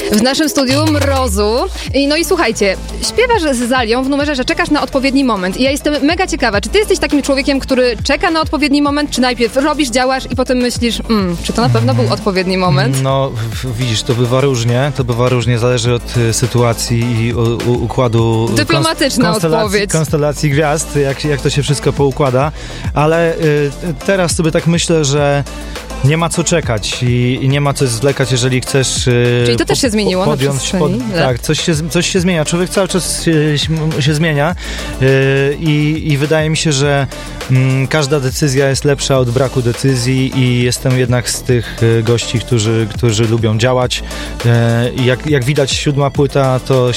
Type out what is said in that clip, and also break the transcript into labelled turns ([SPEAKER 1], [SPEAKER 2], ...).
[SPEAKER 1] W naszym studiu Mrozu. No i słuchajcie, śpiewasz z Zalią w numerze, że czekasz na odpowiedni moment. I ja jestem mega ciekawa, czy ty jesteś takim człowiekiem, który czeka na odpowiedni moment, czy najpierw robisz, działasz i potem myślisz, czy to na pewno był odpowiedni moment?
[SPEAKER 2] No, widzisz, to bywa różnie, zależy od sytuacji i układu...
[SPEAKER 1] Dyplomatyczna odpowiedź.
[SPEAKER 2] Konstelacji gwiazd, jak to się wszystko poukłada, ale teraz sobie tak myślę, że nie ma co czekać i nie ma co zwlekać, jeżeli chcesz
[SPEAKER 1] Czyli to też się zmieniło na przestrzeni?
[SPEAKER 2] Tak, coś się zmienia. Człowiek cały czas się zmienia i wydaje mi się, że każda decyzja jest lepsza od braku decyzji i jestem jednak z tych gości, którzy lubią działać. Jak widać, 7. płyta to